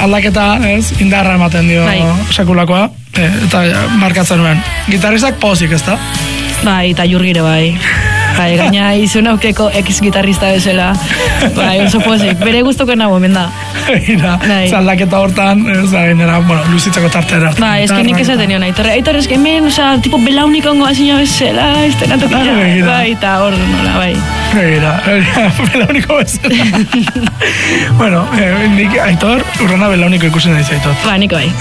aldaketa, ez, indarra ematen dio sekulakoa, eta markatzen nuen. Gitarristak pozik, ez da? Bai, eta Jurgire bai. Bai, gaina izun aukeko ex-gitarrista bezala. Bai, oso pozik. Bere guztoko nago, menda. Zaldaketa hortan, ez da, gainera, bueno, luzitzeko tartera. Bai, eski nik esaten nion, Aitor, eski hemen, oza, tipo belaunik ongo azina bezala, ez tenatu kila. Bai, eta hor, nola, bai. Belauniko bezala. Bueno, nik, Aitor, urrena belauniko ikusen nahi zaitot. Ba, nik bai.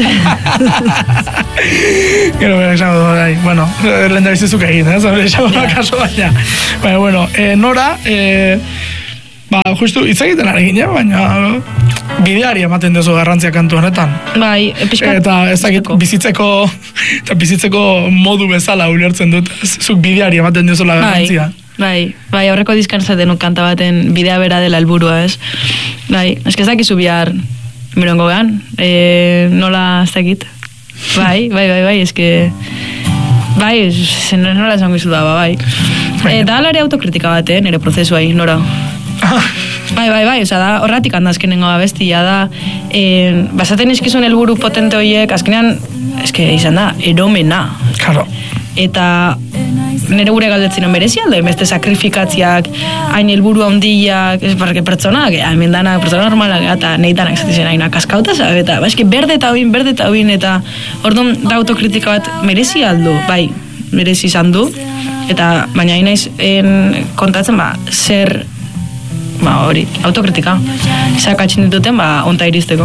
Gero, esango, bueno, lehen da bizizuk egin, esango kaso baina. Baina, bueno, Nora, justu hitz egiten ari gine, baina bideari ematen dezu garrantzia kantu honetan. Bai, pixkat. Eta ez dakit bizitzeko modu bezala ulertzen dut, zuk bideari ematen dezula garrantzia. Bai, aurreko diskan zaten kanta baten bidea bera dela helburua, ez? Bai, ez dakizu bihar mirongo gehan, nola ez dakit. Bai, eske... Bai, nola esango izu da, bai. Eta alare autokritika bat, nire prozesuai, Nora. Bai, oza, da, horratik handa azkenengo abestia da, basaten eskizun helburu potente horiek, azkenean, eske izan da, eromena. Claro. Eta nire gure galdetzen merezi aldo, beste sakrifikatziak, hain helburu handiak, ez barke pertsonak, hemen danak pertsona normalak, eta nahi danak zaten haina kaskauta, eta eski berde eta oin, eta orduan da autokritika bat merezi aldo, bai, merezi izan du, eta baina hain naiz kontatzen, zer, hori, autokritika, sakatxin dituten, onta iristeko.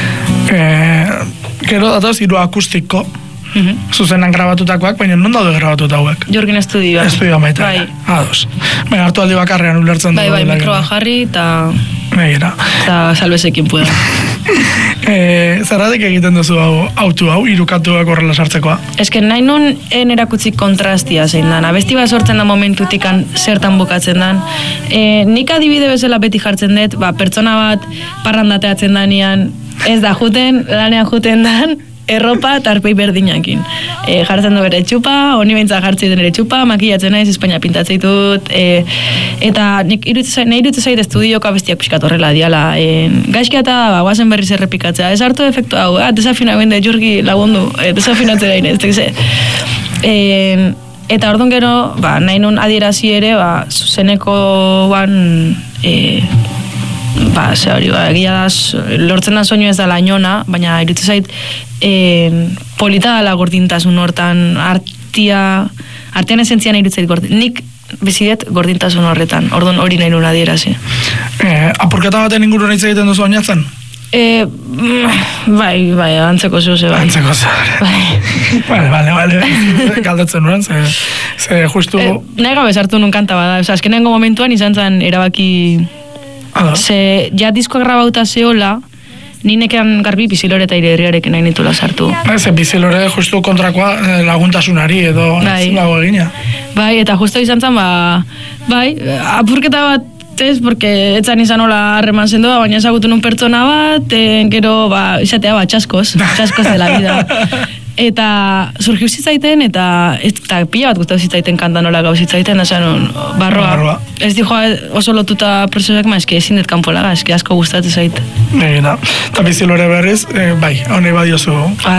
Gero datoz, hiru akustiko, zuzenan grabatutakoak, baina non daude grabatuta hauek? Jorgin estudioa. Estudioa maita. Bai. Ados. Baina hartu aldi bakarrean ulertzen dugu. Bai, mikroa jarri eta... Begira. Eta salbezekin pueda. Zerratik egiten duzu autu hau, irukatuak horrela sartzekoa? Esken nahi nun erakutsi kontrastia zein dan. Abesti bat sortzen da momentutikan zertan bukatzen dan. Nik adibide bezala beti jartzen dut, pertsona bat parrandateatzen danean, ez da juten, lanean juten dan, erropa eta arpei berdinakin. Jartzen du bere txupa, honi behintza jartzen ere txupa, makillatzen naiz, Espainia pintatzen ditut, eta nahi iruditzen zait estudioka bestiak pixkat horrela diala. Gaizkia eta guazen berriz errepikatzea, ez hartu efektu hau, desafina guen de Jurgi lagundu, desafinatzen dain, ez tekize. Eta orduan gero, nahi nun adierazi ere, zuzenekoan, egia da, lortzen da soinu ez da lainona, baina iruditzen zait, polita dala gordintasun hortan, artean esentzian iruditzen zait nik bizidet gordintasun horretan, orduan hori nahi nun adierazi. Apurketa baten inguru nahi egiten duzu oinatzen? Bai, antzeko zuze, bai. Antzeko zuze, Vale. Galdatzen nuen, ze justu... Nahi gabe sartu nun kanta bada, azkenengo momentuan izan zen erabaki... Ze, ja diskoa grabauta zehola, ninekean garbi Bizilore eta Irerriarekin nahi nitula sartu. Ze Bizilore justu kontrakoa laguntasunari edo lago egina. Bai, eta justu izan zen, apurketa bat ez, porque etzan izan hola harreman zendoa, baina ezagutu nun pertsona bat, gero, izatea txaskoz de la vida. Eta surgiu zitzaiten, eta pila bat guztau zitzaiten kantan nola gau zitzaiten, da zen, barroa. Ez di joa oso lotuta prozesuak, eski ezin dut kanpolaga, eski asko gustatzen zait. Egina, eta Bizilore berriz, honi badiozu.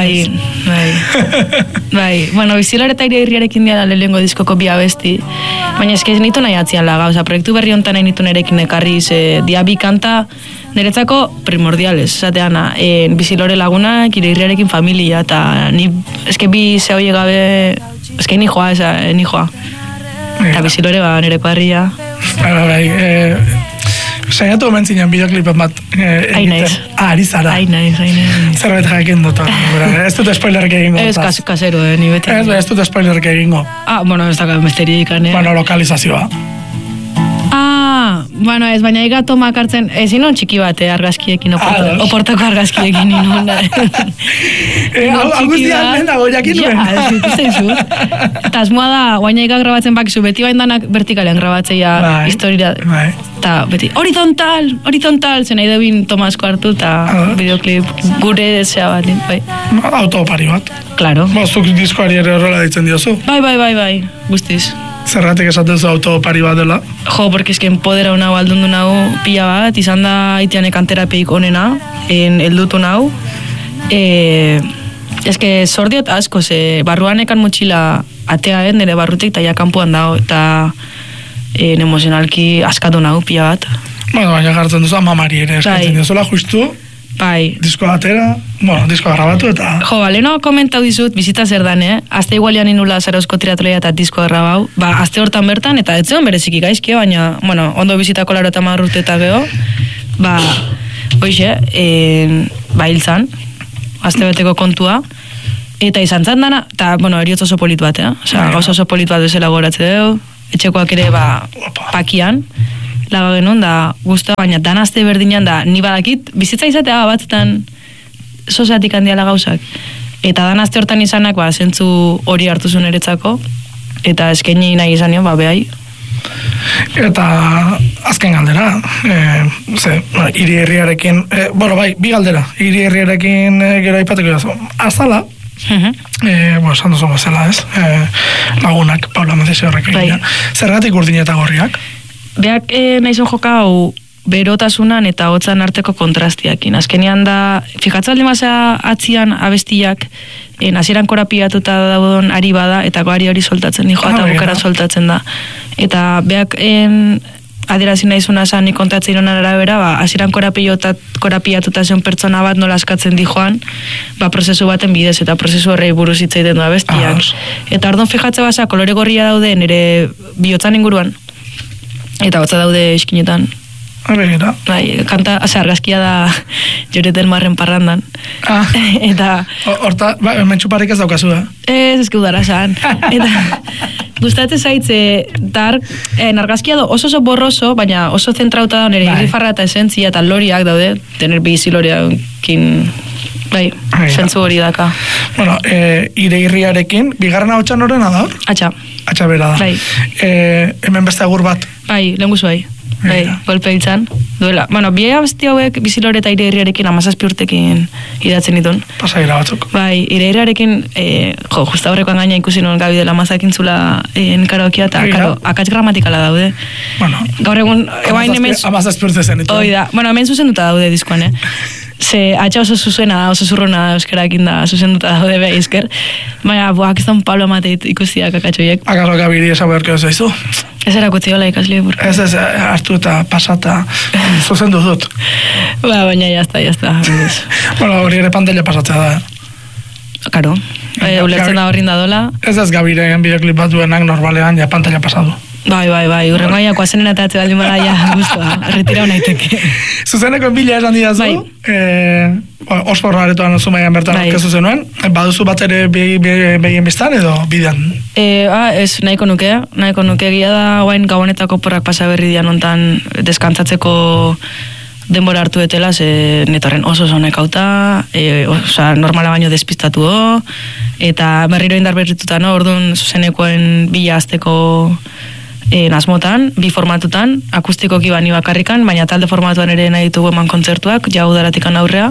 Bai, bueno, Bizilore eta Irerriarekin dira lehengo diskoko bi abesti, baina eski ez nitu nahi atzian laga, proiektu berri honetan nahi nitu nerekin ekarri, dia bi kanta, niretzako primordiales, zateana, Bizilore lagunak, Irerriarekin familia, eta ni eske bi zehoie gabe, eske ni joa. Eta Bizilore nire kuadria. Saiatu omen zinen bideoklipen bat. Ainaiz. Ari zara. Ainaiz. Zerbait jakin dut. Ez dut spoilerrik egingo. Ez kasero, ni beti. Ez dut spoilerrik egingo. Bueno, ez da besterik. Bueno, lokalizazioa. Bueno, ez, baina egatomak hartzen, ezin hon txiki bat, argazkiekin, oportako argazkiekin inunda. Aguztian nena goiakin nuen. Ja, ez ikusten zu. Eta asmoa da, guaina ega grabatzen bakizu, beti bain danak vertikalean grabatzea historia. Eta beti, horizontal, zen nahi debin Tomasko hartu, eta videoklip gure zea bat. Autopari bat. Claro. Zuk diskoari ere horrela ditzen diozu. Bai, guztiz. Zergatik esaten zu autopari bat dela? Jo, porque eske empodera unau aldundu nau pila bat, izan da itianek anterapeik onena, eldutu nau. Eske sordiot asko, barruan ekan motxila atea nire barrutik, eta ja kanpoan dago, eta emozionalki askatu nau pila bat. Bueno, baina gartzen duzu amamari ere eskatzen diozola justu. Bai. Diskoa atera, diskoa grabatu eta... Jo, leheno komentau dizut, bizita zer dan, Azte igualian inula Zarauzko triatloia eta diskoa grabau. Azte hortan bertan, eta ez zeon bereziki gaizki, baina, ondo bizitako 80 urte eta geho. Hoxe, hiltzan, azte beteko kontua. Eta izan zan dana, eta, eriotz oso polit bat, gauza oso polit bat bezala goratze dugu. Etxekoak ere, pakian. Laga genuen da guztua, baina danazte berdinan da ni badakit, bizitza izatea batzutan soziatik handiala gauzak. Eta danazte hortan izanak, zentzu hori hartu zuen eretzako, eta eskaini nahi izan nio, behai. Eta azken galdera, hiri herriarekin, bi galdera, hiri herriarekin gero aipatuko jazu, azala, esan duzu bezala ez, lagunak, Paula Mazese horrek egin, zergatik urdin eta gorriak? Beak nahizun jokau berotasunan eta hotzan arteko kontrastiakin. Azkenian da, fijatzaldi mazea atzian abestiak, hasieran korapiatuta daudon ari bada, eta goari hori soltatzen dijo, eta bukara soltatzen da. Eta beak adierazin nahizuna zan nik kontatzen ironan arabera, hasieran korapiatuta zen pertsona bat nola askatzen dijoan, prozesu baten bidez, eta prozesu horrei buruz hitzaiten du abestiak. Eta ordon fijatze basa, kolore gorria daude nire bihotzan inguruan. Eta hotza daude eskinetan. Begira. Kanta, argazkia da Joreten Marren parrandan. Eta... Horta, mentxuparik ez daukazu, Ez udara zan. Eta gustatzen zaitze, argazkia da oso borroso, baina oso zentrauta da nire irrifarra eta esentzia eta loriak daude, tener bizi loriakin, zentzu hori daka. Bueno, ire irriarekin, bigarren hau txan horrena da hor? Atxa bera da. Hemen beste agur bat. Lehen guzu golpe hiltzan. Duela. Biai abesti hauek bizilore eta ire irriarekin 17 urtekin idatzen ditun. Pasagira batzuk. Ire irriarekin, justa horrekoan gaina ikusi nuen gabi dela mazakin zula karaokia, eta akats gramatikala daude. Gaur egun, ebain hemen... 17 urte zen. Oida. Hemen zuzenduta daude diskoan, Ze atxa oso zuzena da, oso zurruna da euskarakin da, zuzenduta daude beha izker. Baina, ez da un Pablo Mateit ikustiak akatxoiek. Akaso gabiri esa beharko ez daizu? Ez erakutzi hola ikasli burka. Ez, hartu eta pasata, zuzendu dut. Baina, jazta. Hori ere pantalla pasatzea da, Karo, ulertzen da horrin da dola. Ez gabiren bideoklip bat duenak normalean, ja pantalla pasadu. Bai, urrengo aia koazen enatatze baldin bada ja, guztua, retirau naiteke. Zuzeneko bila esan didazu, Osporro aretoan zumaian bertan orkezu zenuen, baduzu bat ere begien biztan edo bidean? Ez, nahiko nuke gila da, guain gabonetako porrak pasa berri dian ontan deskantzatzeko denbora hartu etela, netorren oso zonek auta, normala baino despistatu eta berriro indar berrituta, orduan zuzenekoen bila azteko asmotan, bi formatutan, akustikoki bani bakarrikan, baina talde formatuan ere nahi ditugu eman kontzertuak, jau daratikan aurrea.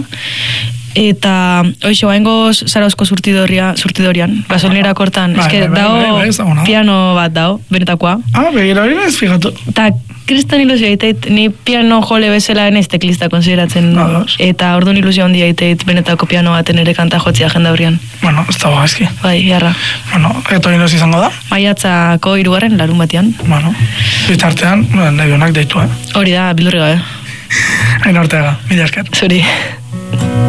Eta, hoxe, oaingoz Zarauzko surtidorian, gasolinera kortan, dao piano bat dao, benetakoa. Begira hori ez fijatu. Eta, kriston ilusio egiteit, ni piano jole bezala enez teklista konsideratzen, eta orduan ilusio handia egiteit benetako piano baten ere kanta jotzia agenda horrian. Ez da bagazki. Jarra. Eto inoz izango da? Maiatzako 3. larun batean. Bitartean, nahi honak deitu, Hori da, bildurri gabe. Hain ortega, mila esker. Zuri.